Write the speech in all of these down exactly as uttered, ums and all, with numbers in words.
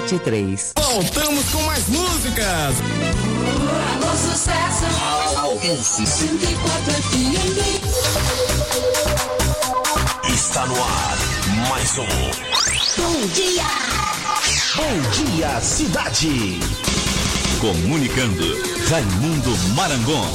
sete três. Voltamos com mais músicas. Alô, sucesso. Alcance cento e quatro F M. Está no ar mais um Bom dia. Bom Dia Cidade. Comunicando, Raimundo Marangon.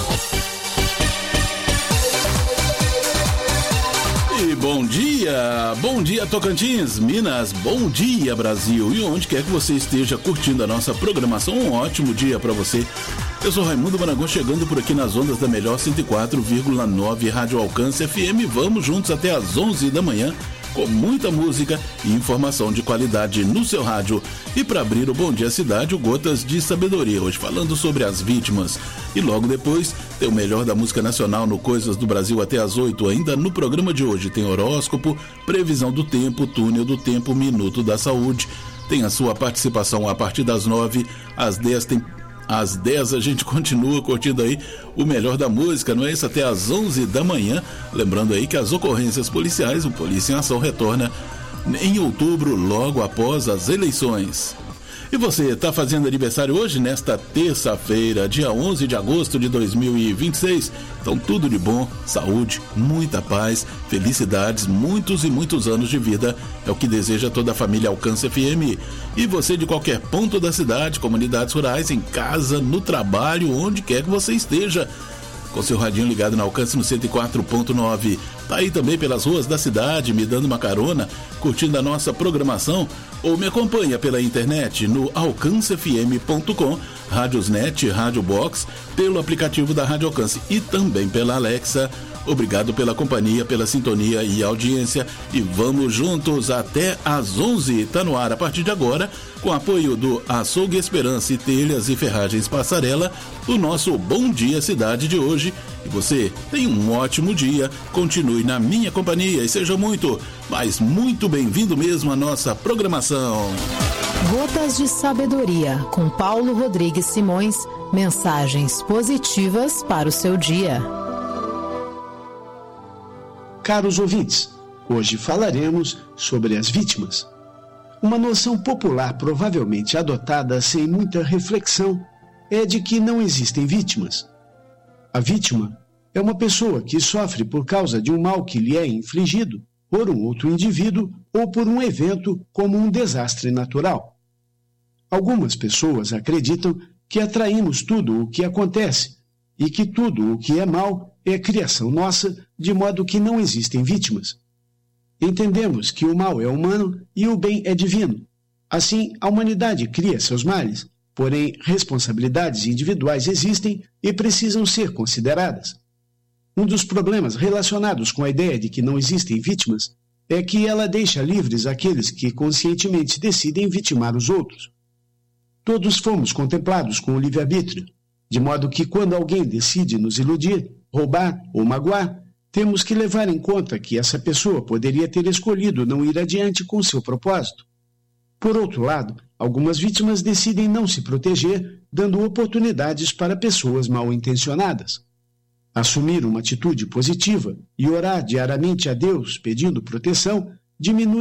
E bom dia, bom dia Tocantins, Minas, bom dia Brasil. E onde quer que você esteja curtindo a nossa programação, um ótimo dia para você. Eu sou Raimundo Marangon, chegando por aqui nas ondas da melhor cento e quatro vírgula nove Rádio Alcance F M. Vamos juntos até às onze da manhã, com muita música e informação de qualidade no seu rádio. E para abrir o Bom Dia Cidade, o Gotas de Sabedoria, hoje falando sobre as vítimas. E logo depois tem o melhor da música nacional no Coisas do Brasil até às oito. Ainda no programa de hoje tem horóscopo, previsão do tempo, túnel do tempo, minuto da saúde. Tem a sua participação a partir das nove, às dez tem... Às dez a gente continua curtindo aí o melhor da música, não é isso? Até às onze da manhã. Lembrando aí que as ocorrências policiais, o Polícia em Ação retorna em outubro, logo após as eleições. E você está fazendo aniversário hoje, nesta terça-feira, dia onze de agosto de dois mil e vinte e seis? Então tudo de bom, saúde, muita paz, felicidades, muitos e muitos anos de vida. É o que deseja toda a família Alcance F M. E você de qualquer ponto da cidade, comunidades rurais, em casa, no trabalho, onde quer que você esteja, com seu radinho ligado no Alcance no cento e quatro ponto nove. Tá aí também pelas ruas da cidade, me dando uma carona, curtindo a nossa programação, ou me acompanha pela internet no alcance f m ponto com, Radiosnet, Rádio Box, pelo aplicativo da Rádio Alcance e também pela Alexa. Obrigado pela companhia, pela sintonia e audiência. E vamos juntos até às onze. Tá no ar a partir de agora, com apoio do Açougue Esperança e Telhas e Ferragens Passarela, o nosso Bom Dia Cidade de hoje. E você tem um ótimo dia, continue na minha companhia e seja muito, mas muito bem-vindo mesmo à nossa programação. Gotas de Sabedoria, com Paulo Rodrigues Simões. Mensagens positivas para o seu dia. Caros ouvintes, hoje falaremos sobre as vítimas. Uma noção popular provavelmente adotada sem muita reflexão é de que não existem vítimas. A vítima é uma pessoa que sofre por causa de um mal que lhe é infligido por um outro indivíduo ou por um evento como um desastre natural. Algumas pessoas acreditam que atraímos tudo o que acontece e que tudo o que é mal é criação nossa, de modo que não existem vítimas. Entendemos que o mal é humano e o bem é divino. Assim, a humanidade cria seus males, porém responsabilidades individuais existem e precisam ser consideradas. Um dos problemas relacionados com a ideia de que não existem vítimas é que ela deixa livres aqueles que conscientemente decidem vitimar os outros. Todos fomos contemplados com o livre-arbítrio, de modo que quando alguém decide nos iludir, roubar ou magoar, temos que levar em conta que essa pessoa poderia ter escolhido não ir adiante com seu propósito. Por outro lado, algumas vítimas decidem não se proteger, dando oportunidades para pessoas mal intencionadas. Assumir uma atitude positiva e orar diariamente a Deus pedindo proteção diminui